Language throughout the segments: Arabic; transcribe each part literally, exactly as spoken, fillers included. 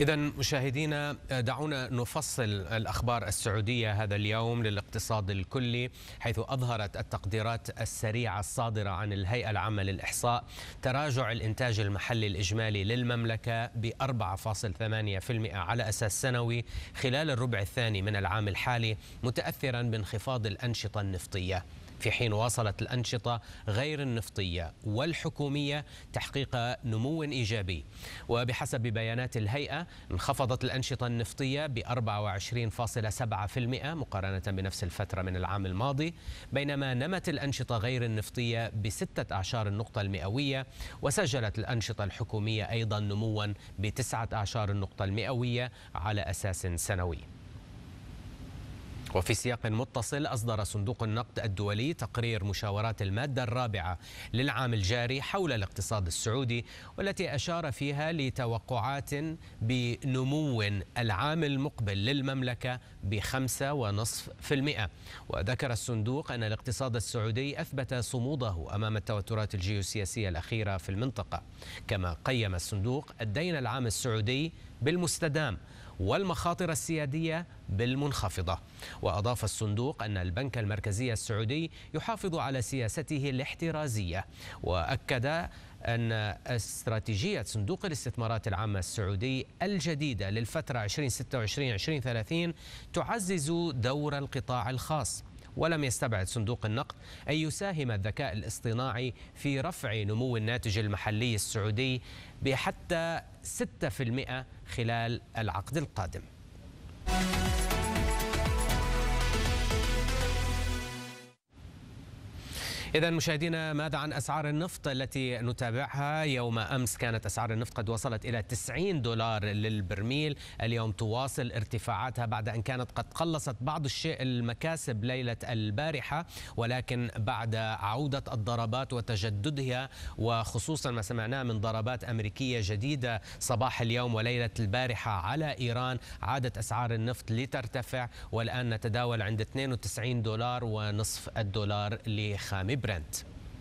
إذا مشاهدينا، دعونا نفصل الأخبار السعودية هذا اليوم للاقتصاد الكلي، حيث أظهرت التقديرات السريعة الصادرة عن الهيئة العامة للإحصاء تراجع الإنتاج المحلي الإجمالي للمملكة ب أربعة فاصلة ثمانية بالمئة على أساس سنوي خلال الربع الثاني من العام الحالي، متأثرا بانخفاض الأنشطة النفطية، في حين واصلت الأنشطة غير النفطية والحكومية تحقيق نمو إيجابي. وبحسب بيانات الهيئة، انخفضت الأنشطة النفطية ب أربعة وعشرين فاصلة سبعة بالمئة مقارنة بنفس الفترة من العام الماضي، بينما نمت الأنشطة غير النفطية بستة أعشار النقطة المئوية، وسجلت الأنشطة الحكومية أيضا نموا بتسعة أعشار النقطة المئوية على أساس سنوي. وفي سياق متصل، أصدر صندوق النقد الدولي تقرير مشاورات المادة الرابعة للعام الجاري حول الاقتصاد السعودي، والتي أشار فيها لتوقعات بنمو العام المقبل للمملكة بخمسة ونصف في المئة. وذكر الصندوق أن الاقتصاد السعودي أثبت صموده أمام التوترات الجيوسياسية الأخيرة في المنطقة. كما قيم الصندوق الدين العام السعودي بالمستدام والمخاطر السيادية بالمنخفضة. وأضاف الصندوق أن البنك المركزي السعودي يحافظ على سياسته الاحترازية، وأكد أن استراتيجية صندوق الاستثمارات العامة السعودي الجديدة للفترة ألفين وستة وعشرين ألفين وثلاثين تعزز دور القطاع الخاص. ولم يستبعد صندوق النقد أن يساهم الذكاء الاصطناعي في رفع نمو الناتج المحلي السعودي بحتى ستة بالمئة خلال العقد القادم. إذا مشاهدينا، ماذا عن أسعار النفط التي نتابعها؟ يوم أمس كانت أسعار النفط قد وصلت إلى تسعين دولار للبرميل، اليوم تواصل ارتفاعاتها بعد أن كانت قد قلصت بعض الشيء المكاسب ليلة البارحة، ولكن بعد عودة الضربات وتجددها، وخصوصا ما سمعناه من ضربات أمريكية جديدة صباح اليوم وليلة البارحة على إيران، عادت أسعار النفط لترتفع، والآن نتداول عند اثنين وتسعين دولار ونصف الدولار لخام برنت.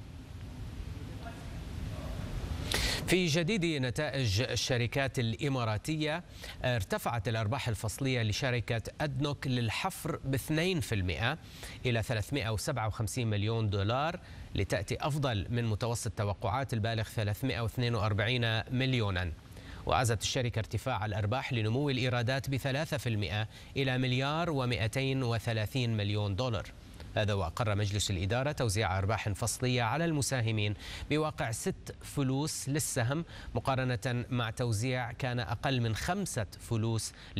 في جديد نتائج الشركات الإماراتية، ارتفعت الأرباح الفصلية لشركة أدنوك للحفر ب اثنين بالمئة إلى ثلاثمئة وسبعة وخمسين مليون دولار، لتأتي أفضل من متوسط توقعات البالغ ثلاثمئة واثنين وأربعين مليونا. وعزت الشركة ارتفاع الأرباح لنمو الإيرادات بثلاثة بالمئة إلى مليار ومئتين وثلاثين مليون دولار. هذا وأقر مجلس الإدارة توزيع أرباح فصلية على المساهمين بواقع ست فلوس للسهم، مقارنة مع توزيع كان أقل من خمسة فلوس